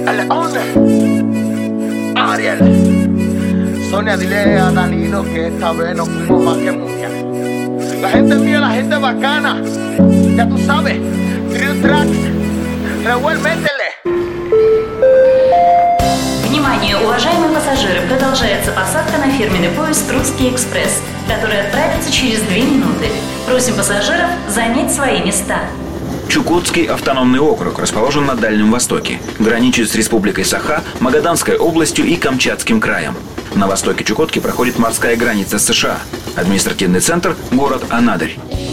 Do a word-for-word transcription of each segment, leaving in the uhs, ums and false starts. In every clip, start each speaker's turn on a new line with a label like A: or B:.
A: Ariel, Sonia, dile a Danilo que esta vez nos fuimos más que muchas. La gente mía, la gente bacana. Ya tú sabes, Drill Tracks, Revuel, métele.
B: Внимание, уважаемые пассажиры, продолжается посадка на фирменный поезд «Русский экспресс», который отправится через две минуты. Просим пассажиров занять свои места.
C: Чукотский автономный округ расположен на Дальнем Востоке. Граничит с Республикой Саха, Магаданской областью и Камчатским краем. На востоке Чукотки проходит морская граница с США. Административный центр – город Анадырь.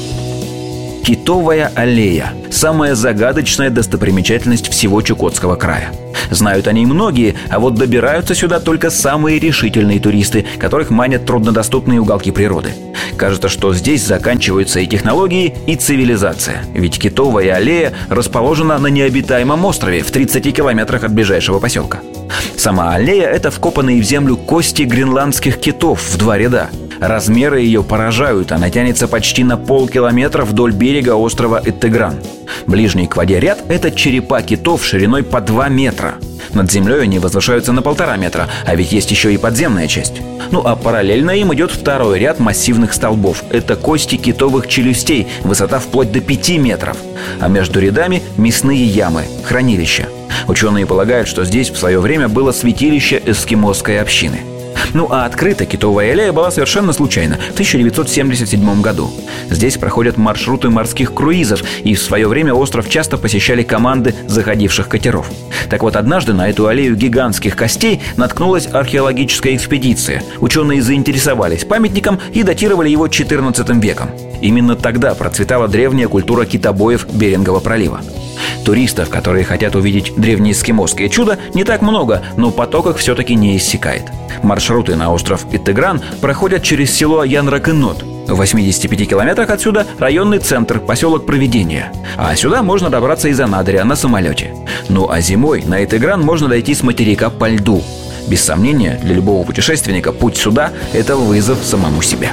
C: Китовая аллея – самая загадочная достопримечательность всего Чукотского края. Знают о ней многие, а вот добираются сюда только самые решительные туристы, которых манят труднодоступные уголки природы. Кажется, что здесь заканчиваются и технологии, и цивилизация. Ведь Китовая аллея расположена на необитаемом острове в тридцати километрах от ближайшего поселка. Сама аллея – это вкопанные в землю кости гренландских китов в два ряда. Размеры ее поражают, она тянется почти на полкилометра вдоль берега острова Иттегран. Ближний к воде ряд – это черепа китов шириной по два метра. Над землей они возвышаются на полтора метра, а ведь есть еще и подземная часть. Ну а параллельно им идет второй ряд массивных столбов. Это кости китовых челюстей, высота вплоть до пяти метров. А между рядами мясные ямы, хранилища. Ученые полагают, что здесь в свое время было святилище эскимосской общины. Ну а открыта Китовая аллея была совершенно случайно, в тысяча девятьсот семьдесят седьмом году. Здесь проходят маршруты морских круизов, и в свое время остров часто посещали команды заходивших катеров. Так вот, однажды на эту аллею гигантских костей наткнулась археологическая экспедиция. Ученые заинтересовались памятником и датировали его четырнадцатым веком. Именно тогда процветала древняя культура китобоев Берингова пролива. Туристов, которые хотят увидеть древнеэскимосское чудо, не так много, но поток их все-таки не иссякает. Маршруты на остров Иттегран проходят через село Янракынот. В восьмидесяти пяти километрах отсюда районный центр, поселок Провидения. А сюда можно добраться из Анадыря на самолете. Ну а зимой на Иттегран можно дойти с материка по льду. Без сомнения, для любого путешественника путь сюда – это вызов самому себе.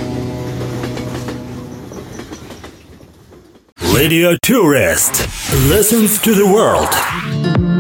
D: Radio Tourist listens to the world.